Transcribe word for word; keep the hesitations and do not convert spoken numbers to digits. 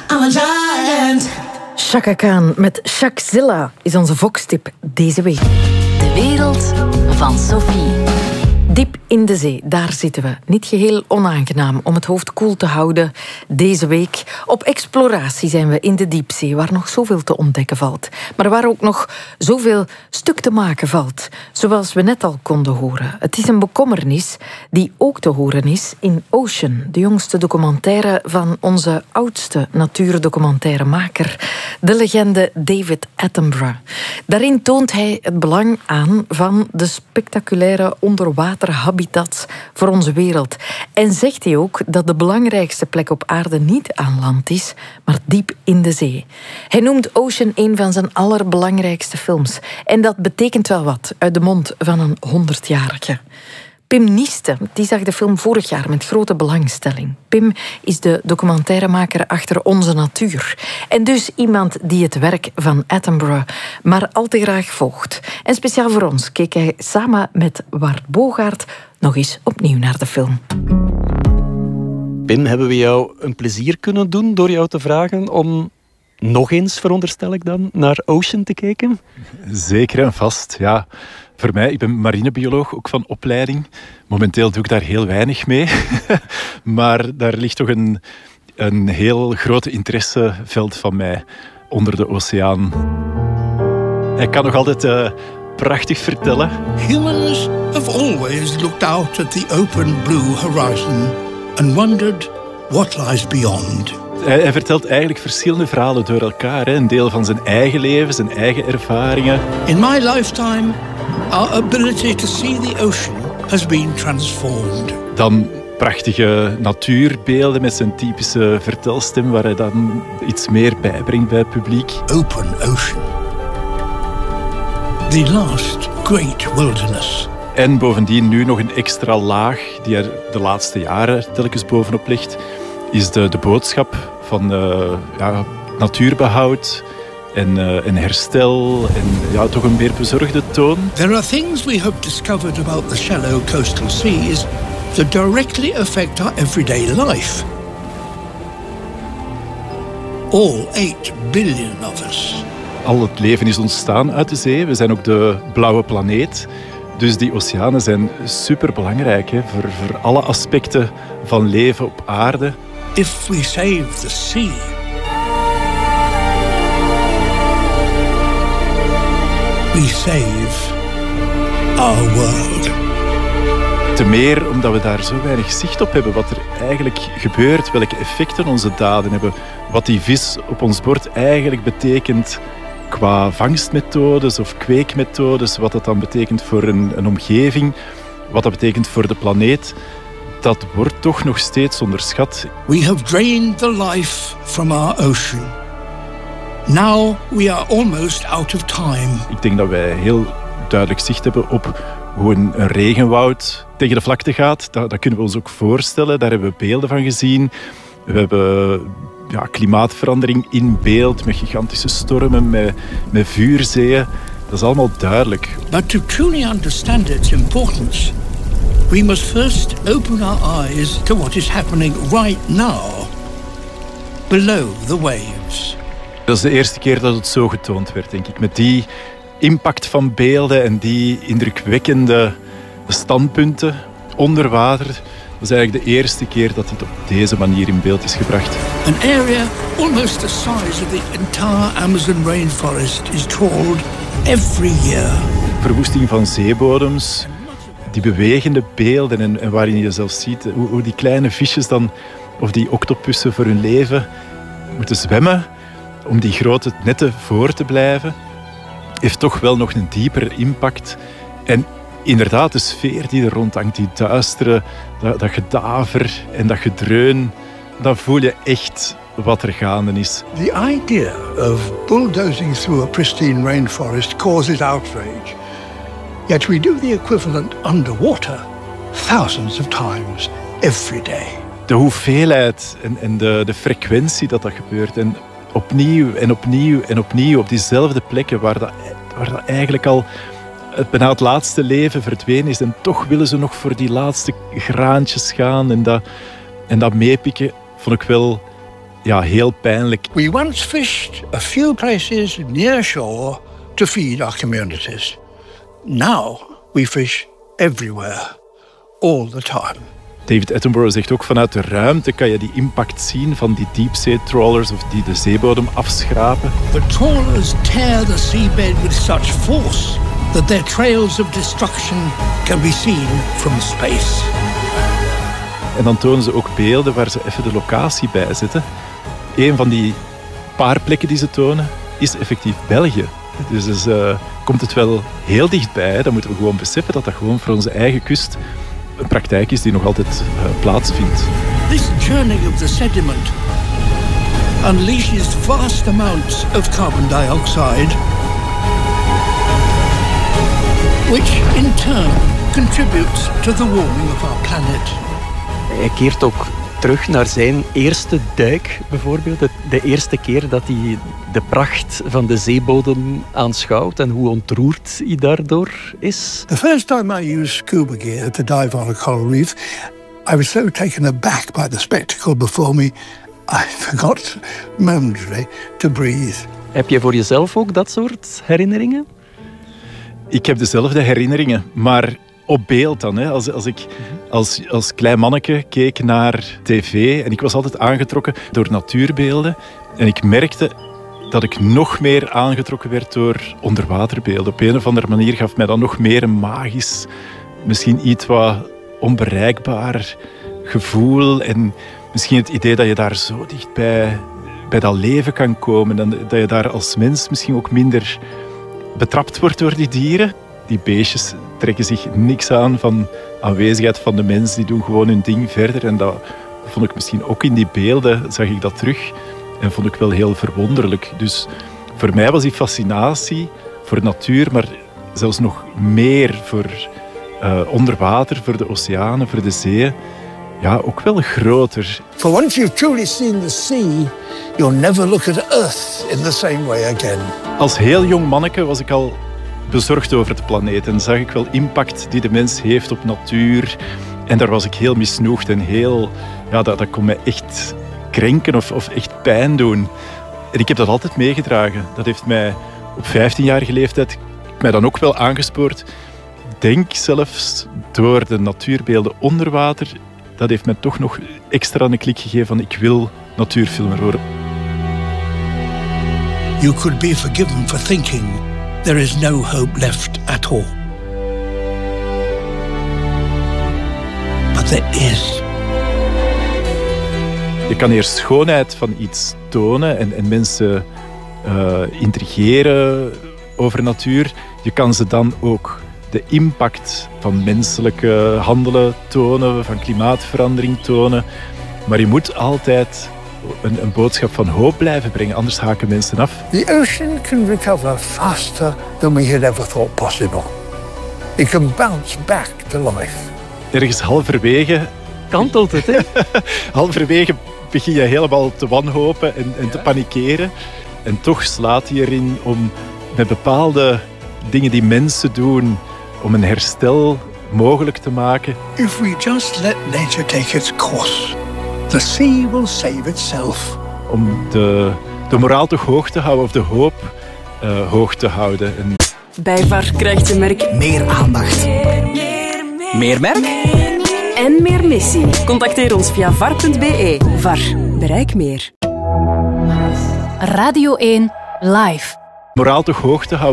I'm a giant. Chaka Khan met Shakzilla is onze Vox-tip deze week. De wereld van Sophie. Diep in de zee, daar zitten we. Niet geheel onaangenaam om het hoofd koel te houden deze week. Op exploratie zijn we in de diepzee, waar nog zoveel te ontdekken valt. Maar waar ook nog zoveel stuk te maken valt. Zoals we net al konden horen. Het is een bekommernis die ook te horen is in Ocean, de jongste documentaire van onze oudste natuurdocumentairemaker, de legende David Attenborough. Daarin toont hij het belang aan van de spectaculaire onderwaterhabitats voor onze wereld. En zegt hij ook dat de belangrijkste plek op aarde niet aan land is, maar diep in de zee. Hij noemt Ocean een van zijn allerbelangrijkste films. En dat betekent wel wat uit de mond van een honderdjarige. Pim Nieste, die zag de film vorig jaar met grote belangstelling. Pim is de documentairemaker achter Onze Natuur. En dus iemand die het werk van Attenborough maar al te graag volgt. En speciaal voor ons keek hij samen met Wart Bogaert nog eens opnieuw naar de film. Pim, hebben we jou een plezier kunnen doen door jou te vragen om nog eens, veronderstel ik dan, naar Ocean te kijken? Zeker en vast, ja. Voor mij, ik ben marinebioloog, ook van opleiding. Momenteel doe ik daar heel weinig mee. Maar daar ligt toch een, een heel groot interesseveld van mij onder de oceaan. Hij kan nog altijd uh, prachtig vertellen. Humans have always looked out at the open blue horizon and wondered what lies beyond. Hij, hij vertelt eigenlijk verschillende verhalen door elkaar. Hè. Een deel van zijn eigen leven, zijn eigen ervaringen. In my lifetime, our ability to see the ocean has been transformed. Dan prachtige natuurbeelden met zijn typische vertelstem, waar hij dan iets meer bijbrengt bij het publiek. Open ocean. The last great wilderness. En bovendien nu nog een extra laag die er de laatste jaren telkens bovenop ligt, is de, de boodschap van uh, ja, natuurbehoud en, uh, en herstel en ja, toch een meer bezorgde toon. There are things we have discovered about the shallow coastal seas that directly affect our everyday life. All eight billion of us. Al het leven is ontstaan uit de zee. We zijn ook de blauwe planeet. Dus die oceanen zijn superbelangrijk hè, voor, voor alle aspecten van leven op aarde. If we save the sea, we save our world. Te meer omdat we daar zo weinig zicht op hebben wat er eigenlijk gebeurt, welke effecten onze daden hebben, wat die vis op ons bord eigenlijk betekent qua vangstmethodes of kweekmethodes, wat dat dan betekent voor een, een omgeving, wat dat betekent voor de planeet. Dat wordt toch nog steeds onderschat. We have drained the life from our ocean. Now we are almost out of time. Ik denk dat wij heel duidelijk zicht hebben op hoe een, een regenwoud tegen de vlakte gaat. Dat, dat kunnen we ons ook voorstellen. Daar hebben we beelden van gezien. We hebben ja, klimaatverandering in beeld met gigantische stormen, met, met vuurzeeën. Dat is allemaal duidelijk. But to truly understand its importance, we must first open our eyes to what is happening right now, below the waves. Dat is de eerste keer dat het zo getoond werd, denk ik. Met die impact van beelden en die indrukwekkende standpunten onder water. Dat is eigenlijk de eerste keer dat het op deze manier in beeld is gebracht. An area almost the size of the entire Amazon rainforest is trawled every year. Verwoesting van zeebodems, die bewegende beelden en, en waarin je zelfs ziet hoe, hoe die kleine visjes dan, of die octopussen voor hun leven moeten zwemmen om die grote netten voor te blijven, heeft toch wel nog een diepere impact. En inderdaad, de sfeer die er rond hangt, die duistere, dat, dat gedaver en dat gedreun, dan voel je echt wat er gaande is. The idea of bulldozing through a pristine rainforest causes outrage. Yet we do the equivalent underwater thousands of times every day. De hoeveelheid en, en de, de frequentie dat dat gebeurt. En opnieuw en opnieuw en opnieuw op diezelfde plekken waar dat, waar dat eigenlijk al het bijna het laatste leven verdwenen is. En toch willen ze nog voor die laatste graantjes gaan en dat, en dat meepikken, vond ik wel ja, heel pijnlijk. We once fished a few places near shore to feed our communities. Now we fish everywhere, all the time. David Attenborough zegt ook, vanuit de ruimte kan je die impact zien van die diepzee-trawlers of die de zeebodem afschrapen. The trawlers tear the seabed with such force that their trails of destruction can be seen from space. En dan tonen ze ook beelden waar ze even de locatie bij zetten. Een van die paar plekken die ze tonen is effectief België. Dus, dus uh, komt het wel heel dichtbij. Hè? Dan moeten we gewoon beseffen dat dat gewoon voor onze eigen kust een praktijk is die nog altijd uh, plaatsvindt. This journey of the sediment unleashes vast amounts of carbon dioxide, which in turn contributes to the warming of our planet. Hij keert ook terug naar zijn eerste duik, bijvoorbeeld. De eerste keer dat hij de pracht van de zeebodem aanschouwt en hoe ontroerd hij daardoor is. The first time I used scuba gear to dive on a coral reef, I was so taken aback by the spectacle before me, I forgot momentarily to breathe. Heb je voor jezelf ook dat soort herinneringen? Ik heb dezelfde herinneringen, maar op beeld dan. Hè. Als, als ik als, als klein manneke keek naar tv en ik was altijd aangetrokken door natuurbeelden en ik merkte dat ik nog meer aangetrokken werd door onderwaterbeelden. Op een of andere manier gaf mij dat nog meer een magisch, misschien iets wat onbereikbaar gevoel en misschien het idee dat je daar zo dicht bij, bij dat leven kan komen en dat je daar als mens misschien ook minder betrapt wordt door die dieren. Die beestjes trekken zich niks aan van aanwezigheid van de mens. Die doen gewoon hun ding verder. En dat vond ik misschien ook in die beelden, zag ik dat terug. En vond ik wel heel verwonderlijk. Dus voor mij was die fascinatie voor natuur, maar zelfs nog meer voor uh, onder water, voor de oceanen, voor de zeeën. Ja, ook wel groter. For once you've truly seen the sea, you'll never look at Earth in the same way again. Als heel jong manneke was ik al bezorgd over de planeet en zag ik wel impact die de mens heeft op natuur. En daar was ik heel misnoegd en heel, ja, dat, dat kon mij echt krenken of, of echt pijn doen. En ik heb dat altijd meegedragen. Dat heeft mij op vijftienjarige leeftijd mij dan ook wel aangespoord. Denk zelfs door de natuurbeelden onder water, dat heeft mij toch nog extra een klik gegeven van ik wil natuurfilmer worden. You could be forgiven for thinking there is no hope left at all. But there is. Je kan eerst schoonheid van iets tonen en, en mensen uh, intrigeren over natuur. Je kan ze dan ook de impact van menselijke handelen tonen, van klimaatverandering tonen. Maar je moet altijd een, een boodschap van hoop blijven brengen, anders haken mensen af. The ocean can recover faster than we had ever thought possible. It can bounce back to life. Ergens halverwege... Kantelt het, hè? halverwege begin je helemaal te wanhopen en, en te panikeren. En toch slaat hij erin om met bepaalde dingen die mensen doen, om een herstel mogelijk te maken. If we just let nature take its course, the sea will save itself. Om de, de moraal toch hoog te houden, of de hoop uh, hoog te houden. En... Bij V A R krijgt je merk meer aandacht. Meer, meer, meer, meer merk? En meer missie. Contacteer ons via var punt b e. V A R. Bereik meer. Radio één Live. Moraal toch hoog te houden.